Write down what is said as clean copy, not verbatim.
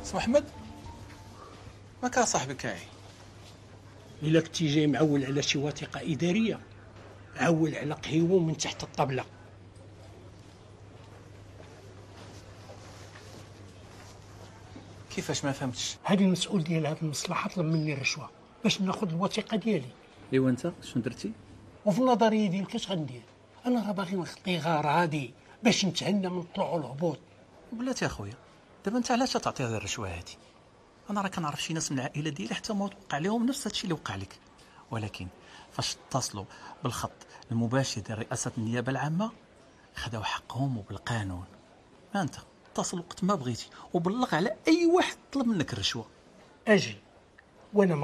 اسمو احمد، ما كان صاحبي كاعي. الا كنتي جاي معول على شي وثيقه اداريه، عول على قهيوه من تحت الطبله. كيفاش؟ ما فهمتش. هذه المسؤول ديال هذه المصلحه طلب مني الرشوه باش ناخذ الوثيقه ديالي. ايوا انت شنو درتي؟ وفي النظريه ديالك اش غندير؟ انا راه باغي نخطي غير هادي باش نتهنى من الطلوع والهبوط. بلاتي يا خويا، دابا انت علاش تعطي هذه الرشوه هذه؟ انا راه كنعرف شي ناس من العائله ديالي حتى ما وقع لهم نفس هادشي اللي وقع لك، ولكن فاش اتصلوا بالخط المباشر ديال رئاسه النيابه العامه خداو حقهم وبالقانون. ما انت اتصل وقت ما بغيتي وبلغ على اي واحد طلب منك الرشوه. اجي وانا